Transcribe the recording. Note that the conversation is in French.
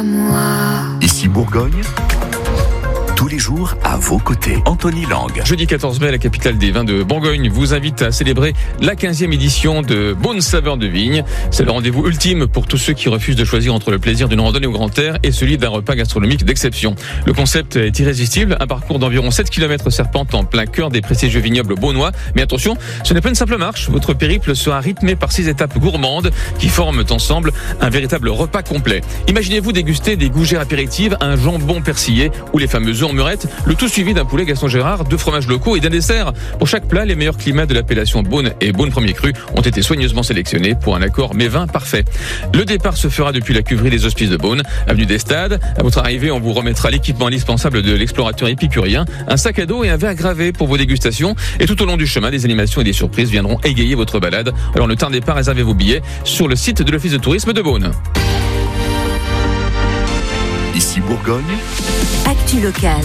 moi. Ici Bourgogne, tous les jours à vos côtés. Anthony Lang. Jeudi 14 mai, la capitale des vins de Bourgogne vous invite à célébrer la 15e édition de Beaune Saveur de Vigne. C'est le rendez-vous ultime pour tous ceux qui refusent de choisir entre le plaisir d'une randonnée au grand air et celui d'un repas gastronomique d'exception. Le concept est irrésistible, un parcours d'environ 7 km serpente en plein cœur des prestigieux vignobles beaunois. Mais attention, ce n'est pas une simple marche. Votre périple sera rythmé par 6 étapes gourmandes qui forment ensemble un véritable repas complet. Imaginez-vous déguster des gougères apéritives, un jambon persillé ou les fameux œufs en murette, le tout suivi d'un poulet Gaston Gérard, 2 fromages locaux et d'un dessert. Pour chaque plat, les meilleurs climats de l'appellation Beaune et Beaune Premier Cru ont été soigneusement sélectionnés pour un accord mets-vins parfait. Le départ se fera depuis la cuverie des Hospices de Beaune, avenue des Stades. À votre arrivée, on vous remettra l'équipement indispensable de l'explorateur épicurien, un sac à dos et un verre gravé pour vos dégustations. Et tout au long du chemin, des animations et des surprises viendront égayer votre balade. Alors ne tardez pas, réservez vos billets sur le site de l'Office de tourisme de Beaune. Ici Bourgogne, Actu locale.